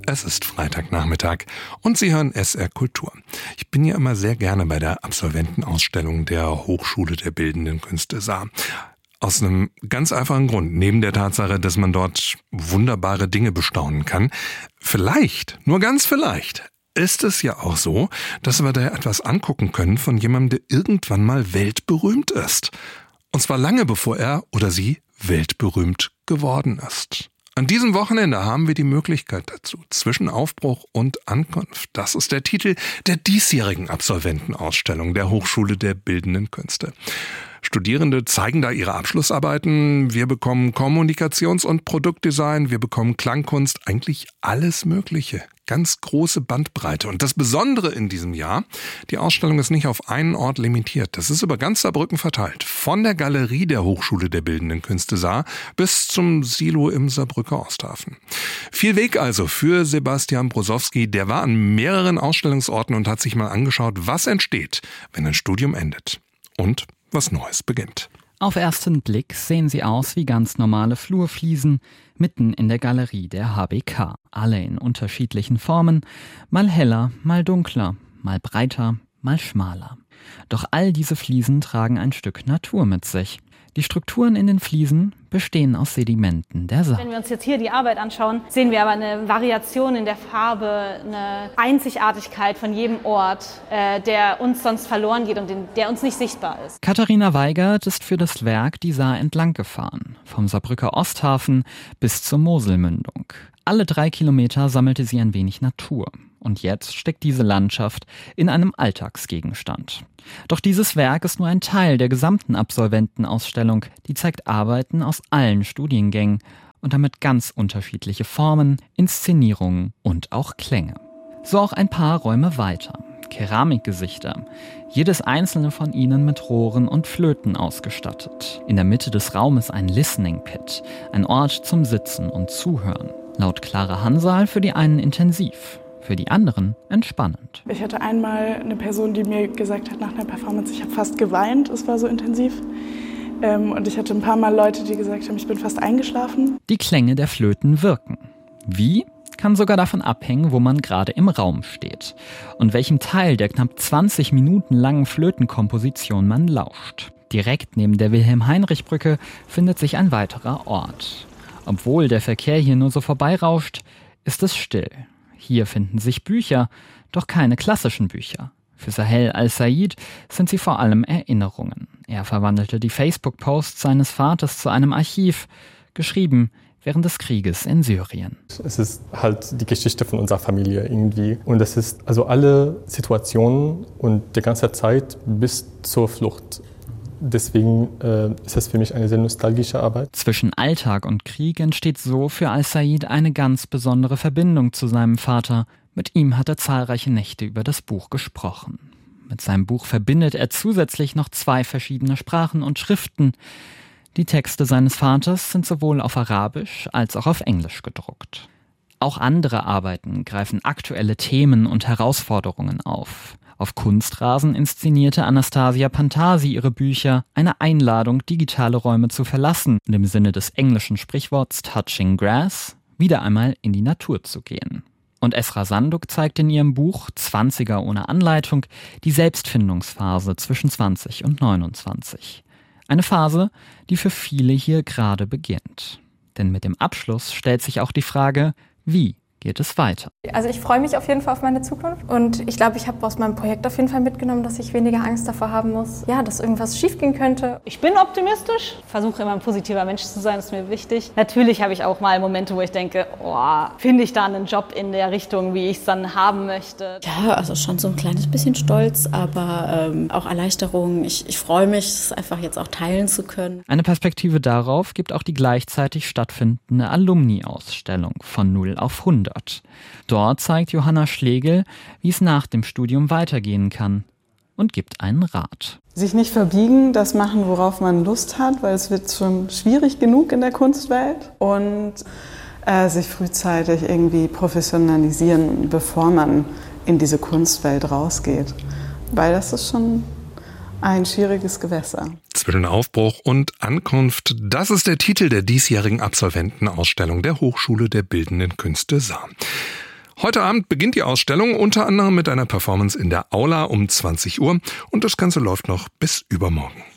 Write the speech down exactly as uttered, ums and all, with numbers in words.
Es ist Freitagnachmittag und Sie hören S R Kultur. Ich bin ja immer sehr gerne bei der Absolventenausstellung der Hochschule der Bildenden Künste Saar. Aus einem ganz einfachen Grund, neben der Tatsache, dass man dort wunderbare Dinge bestaunen kann. Vielleicht, nur ganz vielleicht, ist es ja auch so, dass wir da etwas angucken können von jemandem, der irgendwann mal weltberühmt ist. Und zwar lange bevor er oder sie weltberühmt geworden ist. An diesem Wochenende haben wir die Möglichkeit dazu, zwischen Aufbruch und Ankunft. Das ist der Titel der diesjährigen Absolventenausstellung der Hochschule der Bildenden Künste. Studierende zeigen da ihre Abschlussarbeiten. Wir bekommen Kommunikations- und Produktdesign, wir bekommen Klangkunst, eigentlich alles Mögliche. Ganz große Bandbreite. Und das Besondere in diesem Jahr, die Ausstellung ist nicht auf einen Ort limitiert. Das ist über ganz Saarbrücken verteilt. Von der Galerie der Hochschule der Bildenden Künste Saar bis zum Silo im Saarbrücker Osthafen. Viel Weg also für Sebastian Brosowski. Der war an mehreren Ausstellungsorten und hat sich mal angeschaut, was entsteht, wenn ein Studium endet. Und was Neues beginnt. Auf ersten Blick sehen sie aus wie ganz normale Flurfliesen mitten in der Galerie der H B K. Alle in unterschiedlichen Formen, mal heller, mal dunkler, mal breiter, mal schmaler. Doch all diese Fliesen tragen ein Stück Natur mit sich. Die Strukturen in den Fliesen bestehen aus Sedimenten der Saar. Wenn wir uns jetzt hier die Arbeit anschauen, sehen wir aber eine Variation in der Farbe, eine Einzigartigkeit von jedem Ort, äh, der uns sonst verloren geht und den, der uns nicht sichtbar ist. Katharina Weigert ist für das Werk die Saar entlang gefahren, vom Saarbrücker Osthafen bis zur Moselmündung. Alle drei Kilometer sammelte sie ein wenig Natur. Und jetzt steckt diese Landschaft in einem Alltagsgegenstand. Doch dieses Werk ist nur ein Teil der gesamten Absolventenausstellung. Die zeigt Arbeiten aus allen Studiengängen und damit ganz unterschiedliche Formen, Inszenierungen und auch Klänge. So auch ein paar Räume weiter. Keramikgesichter. Jedes einzelne von ihnen mit Rohren und Flöten ausgestattet. In der Mitte des Raumes ein Listening Pit, ein Ort zum Sitzen und Zuhören. Laut Clara Hansal für die einen intensiv. Für die anderen entspannend. Ich hatte einmal eine Person, die mir gesagt hat nach einer Performance, ich habe fast geweint, es war so intensiv. Ähm, und ich hatte ein paar Mal Leute, die gesagt haben, ich bin fast eingeschlafen. Die Klänge der Flöten wirken. Wie? Kann sogar davon abhängen, wo man gerade im Raum steht und welchem Teil der knapp zwanzig Minuten langen Flötenkomposition man lauscht. Direkt neben der Wilhelm-Heinrich-Brücke findet sich ein weiterer Ort. Obwohl der Verkehr hier nur so vorbeirauscht, ist es still. Hier finden sich Bücher, doch keine klassischen Bücher. Für Sahel Al-Said sind sie vor allem Erinnerungen. Er verwandelte die Facebook-Posts seines Vaters zu einem Archiv, geschrieben während des Krieges in Syrien. Es ist halt die Geschichte von unserer Familie irgendwie. Und es ist also alle Situationen und die ganze Zeit bis zur Flucht. Deswegen äh, ist es für mich eine sehr nostalgische Arbeit. Zwischen Alltag und Krieg entsteht so für Al-Said eine ganz besondere Verbindung zu seinem Vater. Mit ihm hat er zahlreiche Nächte über das Buch gesprochen. Mit seinem Buch verbindet er zusätzlich noch zwei verschiedene Sprachen und Schriften. Die Texte seines Vaters sind sowohl auf Arabisch als auch auf Englisch gedruckt. Auch andere Arbeiten greifen aktuelle Themen und Herausforderungen auf. Auf Kunstrasen inszenierte Anastasia Pantasi ihre Bücher, eine Einladung, digitale Räume zu verlassen und im Sinne des englischen Sprichworts Touching Grass wieder einmal in die Natur zu gehen. Und Esra Sanduk zeigt in ihrem Buch Zwanziger ohne Anleitung die Selbstfindungsphase zwischen zwanzig und neunundzwanzig. Eine Phase, die für viele hier gerade beginnt. Denn mit dem Abschluss stellt sich auch die Frage, wie geht es weiter? Also ich freue mich auf jeden Fall auf meine Zukunft und ich glaube, ich habe aus meinem Projekt auf jeden Fall mitgenommen, dass ich weniger Angst davor haben muss, ja, dass irgendwas schiefgehen könnte. Ich bin optimistisch, versuche immer ein positiver Mensch zu sein, ist mir wichtig. Natürlich habe ich auch mal Momente, wo ich denke, oh, finde ich da einen Job in der Richtung, wie ich es dann haben möchte. Ja, also schon so ein kleines bisschen Stolz, aber ähm, auch Erleichterung. Ich, ich freue mich, es einfach jetzt auch teilen zu können. Eine Perspektive darauf gibt auch die gleichzeitig stattfindende Alumni-Ausstellung von null auf hundert. Dort zeigt Johanna Schlegel, wie es nach dem Studium weitergehen kann und gibt einen Rat. Sich nicht verbiegen, das machen, worauf man Lust hat, weil es wird schon schwierig genug in der Kunstwelt. Und äh, sich frühzeitig irgendwie professionalisieren, bevor man in diese Kunstwelt rausgeht. Weil das ist schon ein schwieriges Gewässer. Zwischen Aufbruch und Ankunft, das ist der Titel der diesjährigen Absolventenausstellung der Hochschule der Bildenden Künste Saar. Heute Abend beginnt die Ausstellung unter anderem mit einer Performance in der Aula um zwanzig Uhr und das Ganze läuft noch bis übermorgen.